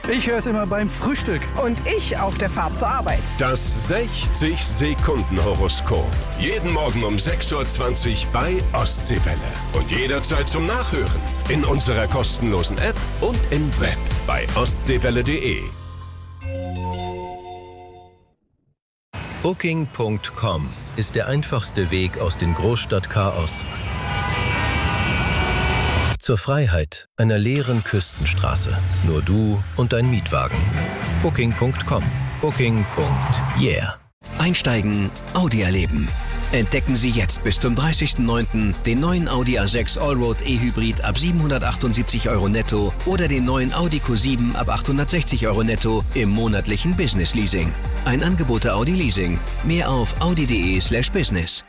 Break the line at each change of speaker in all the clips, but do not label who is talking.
Ich höre es immer beim Frühstück.
Und ich auf der Fahrt zur Arbeit.
Das 60-Sekunden-Horoskop. Jeden Morgen um 6.20 Uhr bei Ostseewelle. Und jederzeit zum Nachhören. In unserer kostenlosen App und im Web bei ostseewelle.de.
Booking.com ist der einfachste Weg aus dem Großstadtchaos zur Freiheit einer leeren Küstenstraße. Nur du und dein Mietwagen. Booking.com. Booking.yeah.
Einsteigen, Audi erleben. Entdecken Sie jetzt bis zum 30.09. den neuen Audi A6 Allroad E-Hybrid ab 778 € netto oder den neuen Audi Q7 ab 860 € netto im monatlichen Business Leasing. Ein Angebot der Audi Leasing. Mehr auf audi.de/business.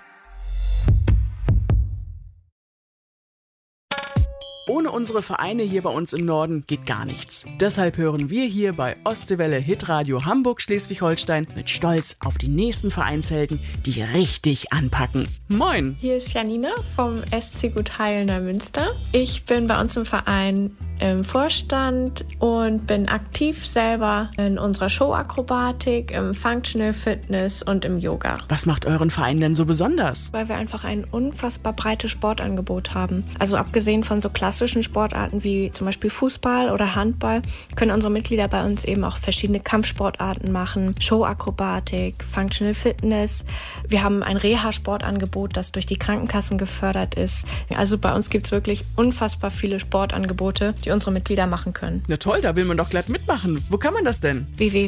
Ohne unsere Vereine hier bei uns im Norden geht gar nichts. Deshalb hören wir hier bei Ostseewelle Hitradio Hamburg-Schleswig-Holstein mit Stolz auf die nächsten Vereinshelden, die richtig anpacken. Moin!
Hier ist Janina vom SC Gutheil Neumünster. Ich bin bei uns im Verein im Vorstand und bin aktiv selber in unserer Showakrobatik, im Functional Fitness und im Yoga.
Was macht euren Verein denn so besonders?
Weil wir einfach ein unfassbar breites Sportangebot haben. Also abgesehen von so klassischen Sportarten wie zum Beispiel Fußball oder Handball, können unsere Mitglieder bei uns eben auch verschiedene Kampfsportarten machen, Showakrobatik, Functional Fitness. Wir haben ein Reha-Sportangebot, das durch die Krankenkassen gefördert ist. Also bei uns gibt's wirklich unfassbar viele Sportangebote, die unsere Mitglieder machen können.
Na toll, da will man doch glatt mitmachen. Wo kann man das denn?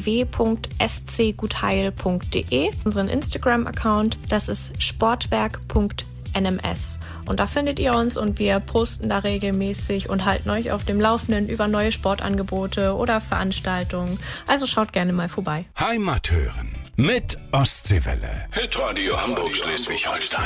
www.scgutheil.de, unseren Instagram-Account, das ist sportwerk.nms. Und da findet ihr uns und wir posten da regelmäßig und halten euch auf dem Laufenden über neue Sportangebote oder Veranstaltungen. Also schaut gerne mal vorbei.
Heimat hören mit Ostseewelle. Hitradio Hamburg-Schleswig-Holstein.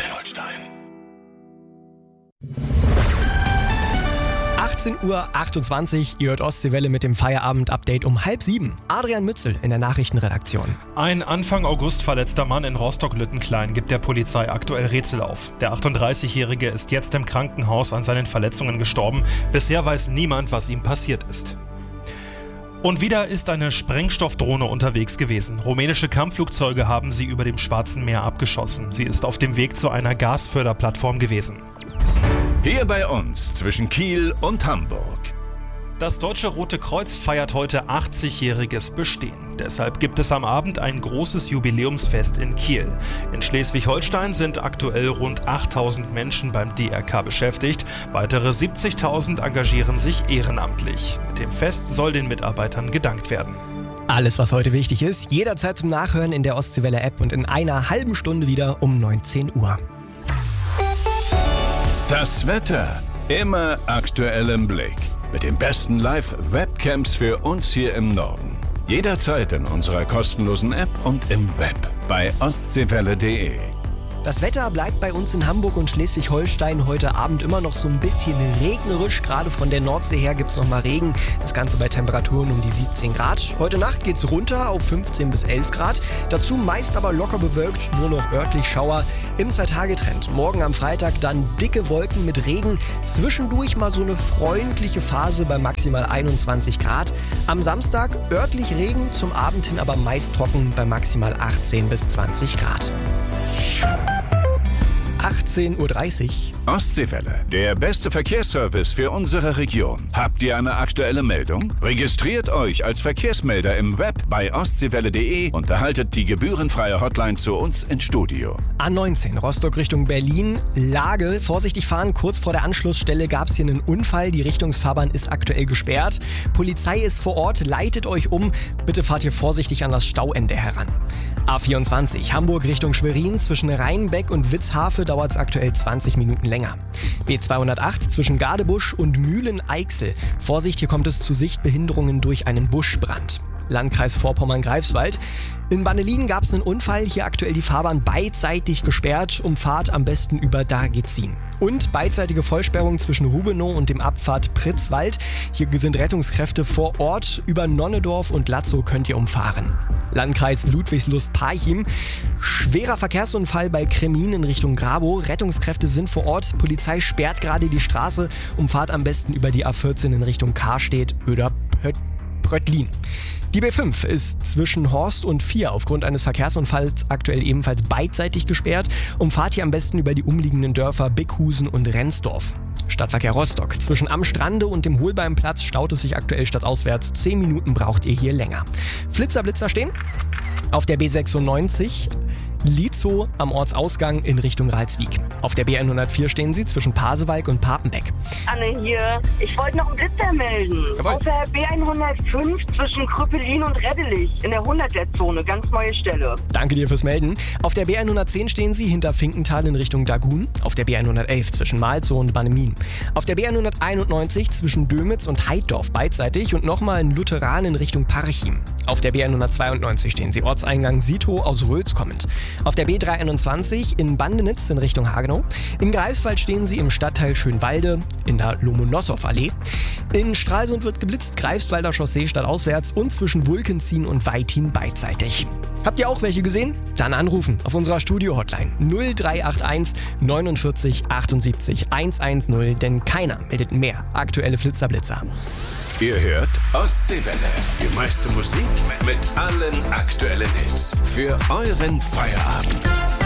18:28 Uhr, ihr hört Ostseewelle mit dem Feierabend-Update um 6:30. Adrian Mützel in der Nachrichtenredaktion.
Ein Anfang August verletzter Mann in Rostock-Lüttenklein gibt der Polizei aktuell Rätsel auf. Der 38-Jährige ist jetzt im Krankenhaus an seinen Verletzungen gestorben. Bisher weiß niemand, was ihm passiert ist. Und wieder ist eine Sprengstoffdrohne unterwegs gewesen. Rumänische Kampfflugzeuge haben sie über dem Schwarzen Meer abgeschossen. Sie ist auf dem Weg zu einer Gasförderplattform gewesen.
Hier bei uns zwischen Kiel und Hamburg.
Das Deutsche Rote Kreuz feiert heute 80-jähriges Bestehen. Deshalb gibt es am Abend ein großes Jubiläumsfest in Kiel. In Schleswig-Holstein sind aktuell rund 8.000 Menschen beim DRK beschäftigt. Weitere 70.000 engagieren sich ehrenamtlich. Mit dem Fest soll den Mitarbeitern gedankt werden.
Alles, was heute wichtig ist, jederzeit zum Nachhören in der Ostseewelle-App und in einer halben Stunde wieder um 19 Uhr.
Das Wetter immer aktuell im Blick. Mit den besten Live-Webcams für uns hier im Norden. Jederzeit in unserer kostenlosen App und im Web bei ostseewelle.de.
Das Wetter bleibt bei uns in Hamburg und Schleswig-Holstein heute Abend immer noch so ein bisschen regnerisch. Gerade von der Nordsee her gibt es noch mal Regen. Das Ganze bei Temperaturen um die 17 Grad. Heute Nacht geht es runter auf 15 bis 11 Grad. Dazu meist aber locker bewölkt, nur noch örtlich Schauer im 2-Tage-Trend. Morgen am Freitag dann dicke Wolken mit Regen. Zwischendurch mal so eine freundliche Phase bei maximal 21 Grad. Am Samstag örtlich Regen, zum Abend hin aber meist trocken bei maximal 18 bis 20 Grad. 18:30 Uhr.
Ostseewelle, der beste Verkehrsservice für unsere Region. Habt ihr eine aktuelle Meldung? Registriert euch als Verkehrsmelder im Web bei ostseewelle.de und erhaltet die gebührenfreie Hotline zu uns ins Studio.
A19 Rostock Richtung Berlin. Lage, vorsichtig fahren, kurz vor der Anschlussstelle gab es hier einen Unfall. Die Richtungsfahrbahn ist aktuell gesperrt. Polizei ist vor Ort, leitet euch um. Bitte fahrt hier vorsichtig an das Stauende heran. A24 Hamburg Richtung Schwerin. Zwischen Rheinbeck und Witzhafe dauert es aktuell 20 Minuten länger. B208 zwischen Gadebusch und Mühlen-Eichsel. Vorsicht, hier kommt es zu Sichtbehinderungen durch einen Buschbrand. Landkreis Vorpommern-Greifswald. In Bannelien gab es einen Unfall, hier aktuell die Fahrbahn beidseitig gesperrt, Umfahrt am besten über Dargezin. Und beidseitige Vollsperrung zwischen Hubenow und dem Abfahrt Pritzwald. Hier sind Rettungskräfte vor Ort, über Nonnedorf und Latzow könnt ihr umfahren. Landkreis Ludwigslust-Parchim. Schwerer Verkehrsunfall bei Kremin in Richtung Grabow. Rettungskräfte sind vor Ort, Polizei sperrt gerade die Straße, Umfahrt am besten über die A14 in Richtung Karstedt oder Pröttlin. Die B5 ist zwischen Horst und Vier aufgrund eines Verkehrsunfalls aktuell ebenfalls beidseitig gesperrt. Umfahrt hier am besten über die umliegenden Dörfer Bickhusen und Rendsdorf. Stadtverkehr Rostock. Zwischen Am Strande und dem Holbeimplatz staut es sich aktuell stadtauswärts. 10 Minuten braucht ihr hier länger. Blitzer stehen. Auf der B96 Lietzow am Ortsausgang in Richtung Ralswiek. Auf der B104 stehen sie zwischen Pasewalk und Papenbeck.
Anne hier. Ich wollte noch einen Blitzer melden.
Jawohl.
Auf der B105 zwischen Krüppelin und Reddelich in der 100er-Zone. Ganz neue Stelle.
Danke dir fürs Melden. Auf der B110 stehen sie hinter Finkenthal in Richtung Dagun. Auf der B111 zwischen Malzow und Bannemin. Auf der B191 zwischen Dömitz und Heiddorf beidseitig und nochmal in Lutheran in Richtung Parchim. Auf der B192 stehen sie Ortseingang Sito aus Röls kommend. Auf der B321 in Bandenitz in Richtung Hagenow. In Greifswald stehen sie im Stadtteil Schönwalde in der Lomonossow-Allee. In Stralsund wird geblitzt, Greifswalder Chaussee stadtauswärts und zwischen Wulkenzien und Weitin beidseitig. Habt ihr auch welche gesehen? Dann anrufen auf unserer Studio-Hotline 0381 49 78 110, denn keiner meldet mehr aktuelle Flitzer-Blitzer.
Ihr hört Ostseewelle. Die meiste Musik mit allen aktuellen Hits. Für euren Feierabend.